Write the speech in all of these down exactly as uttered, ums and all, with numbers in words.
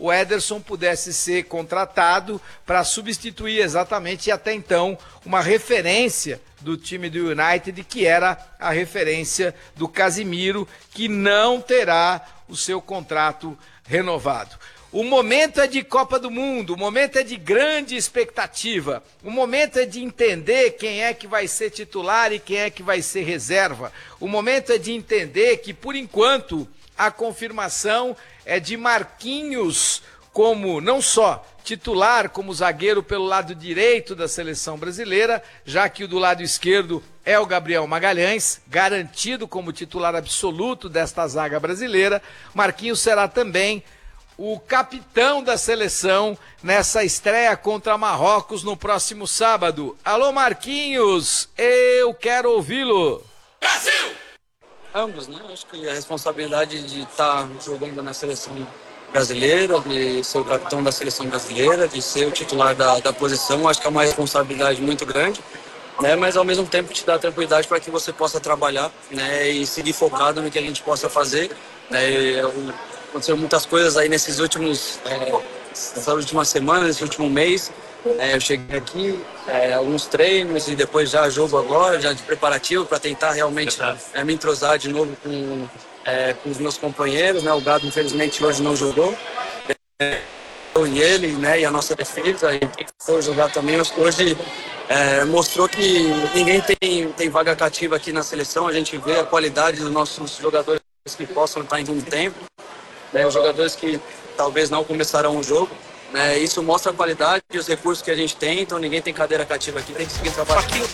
o Ederson pudesse ser contratado para substituir exatamente até então uma referência do time do United, que era a referência do Casemiro, que não terá o seu contrato renovado. O momento é de Copa do Mundo, o momento é de grande expectativa, o momento é de entender quem é que vai ser titular e quem é que vai ser reserva. O momento é de entender que, por enquanto, a confirmação é de Marquinhos como não só titular, como zagueiro pelo lado direito da seleção brasileira, já que o do lado esquerdo é o Gabriel Magalhães, garantido como titular absoluto desta zaga brasileira. Marquinhos será também o capitão da seleção nessa estreia contra Marrocos no próximo sábado. Alô, Marquinhos, eu quero ouvi-lo. Brasil! Ambos, né? Acho que a responsabilidade de estar jogando na seleção brasileira, de ser o capitão da seleção brasileira, de ser o titular da, da posição, acho que é uma responsabilidade muito grande, né? Mas ao mesmo tempo te dá tranquilidade para que você possa trabalhar, né? E seguir focado no que a gente possa fazer, né? Eu, Aconteceu muitas coisas aí nesses últimos, é, nessas últimas semanas, nesse último mês. É, eu cheguei aqui, é, alguns treinos e depois já jogo agora, já de preparativo para tentar realmente é, me entrosar de novo com, é, com os meus companheiros, né? O Gado, infelizmente, hoje não jogou. É, eu e ele, né? E a nossa defesa, a equipe que foi jogar também, hoje é, mostrou que ninguém tem, tem vaga cativa aqui na seleção. A gente vê a qualidade dos nossos jogadores que possam estar em um tempo. Né, os jogadores que talvez não começarão o jogo, né, isso mostra a qualidade e os recursos que a gente tem, então ninguém tem cadeira cativa aqui, tem que seguir trabalhando.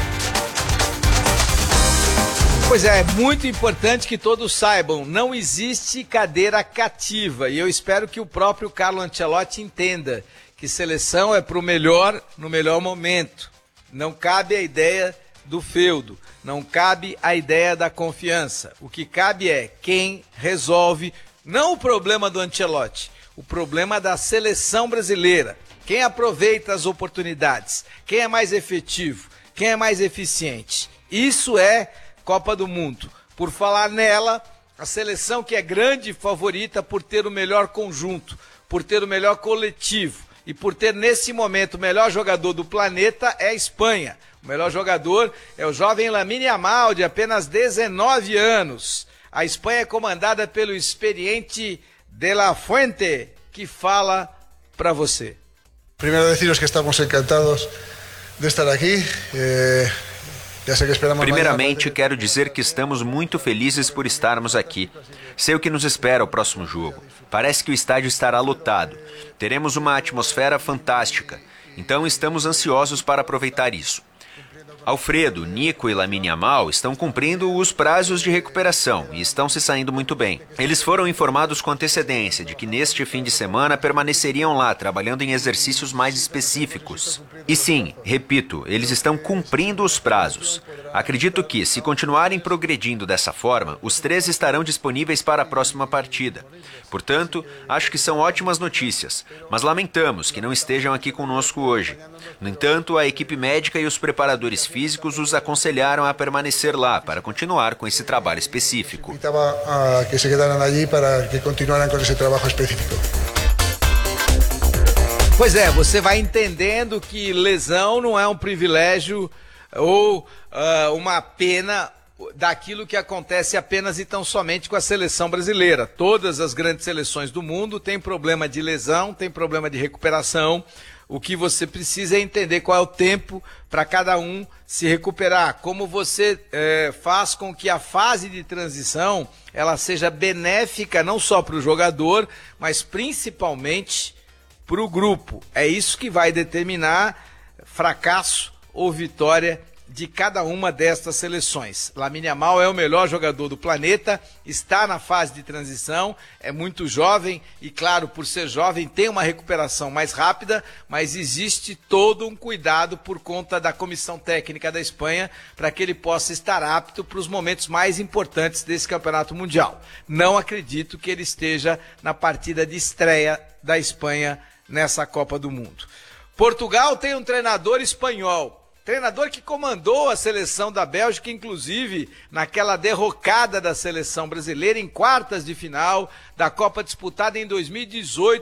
Pois é, é muito importante que todos saibam, não existe cadeira cativa, e eu espero que o próprio Carlo Ancelotti entenda que seleção é para o melhor no melhor momento. Não cabe a ideia do feudo, não cabe a ideia da confiança. O que cabe é quem resolve. Não o problema do Ancelotti, o problema da seleção brasileira. Quem aproveita as oportunidades, quem é mais efetivo, quem é mais eficiente. Isso é Copa do Mundo. Por falar nela, a seleção que é grande favorita por ter o melhor conjunto, por ter o melhor coletivo e por ter nesse momento o melhor jogador do planeta é a Espanha. O melhor jogador é o jovem Lamine Yamal, de apenas dezenove anos. A Espanha é comandada pelo experiente De La Fuente, que fala para você. Primeiro, deciros que estamos encantados de estar aqui. Eh, já sei que esperamos. Primeiramente, quero dizer que estamos muito felizes por estarmos aqui. Sei o que nos espera o próximo jogo. Parece que o estádio estará lotado. Teremos uma atmosfera fantástica. Então, estamos ansiosos para aproveitar isso. Alfredo, Nico e Lamine Yamal estão cumprindo os prazos de recuperação e estão se saindo muito bem. Eles foram informados com antecedência de que neste fim de semana permaneceriam lá, trabalhando em exercícios mais específicos. E sim, repito, eles estão cumprindo os prazos. Acredito que, se continuarem progredindo dessa forma, os três estarão disponíveis para a próxima partida. Portanto, acho que são ótimas notícias, mas lamentamos que não estejam aqui conosco hoje. No entanto, a equipe médica e os preparadores físicos os aconselharam a permanecer lá para continuar com esse trabalho específico. Estava que se quedaram ali para que continuaram com esse trabalho específico. Pois é, você vai entendendo que lesão não é um privilégio ou uh, uma pena daquilo que acontece apenas e tão somente com a seleção brasileira. Todas as grandes seleções do mundo têm problema de lesão, têm problema de recuperação. O que você precisa é entender qual é o tempo para cada um se recuperar. Como você é, faz com que a fase de transição ela seja benéfica não só para o jogador, mas principalmente para o grupo. É isso que vai determinar fracasso ou vitória de cada uma destas seleções. Lamine Yamal é o melhor jogador do planeta, está na fase de transição, é muito jovem e, claro, por ser jovem tem uma recuperação mais rápida, mas existe todo um cuidado por conta da comissão técnica da Espanha para que ele possa estar apto para os momentos mais importantes desse campeonato mundial. Não acredito que ele esteja na partida de estreia da Espanha nessa Copa do Mundo. Portugal tem um treinador espanhol, treinador que comandou a seleção da Bélgica, inclusive naquela derrocada da seleção brasileira em quartas de final da Copa disputada em dois mil e dezoito